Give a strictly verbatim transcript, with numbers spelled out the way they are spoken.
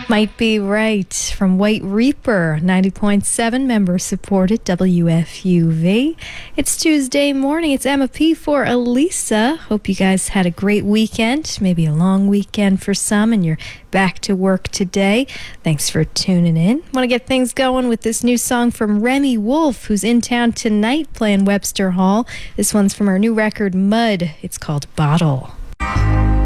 Might Be Right from White Reaper, ninety point seven member supported W F U V. It's Tuesday morning. It's Emma P for Elisa. Hope you guys had a great weekend, maybe a long weekend for some, and you're back to work today. Thanks for tuning in. Want to get things going with this new song from Remy Wolf, who's in town tonight playing Webster Hall. This one's from her new record, Mud. It's called Bottle.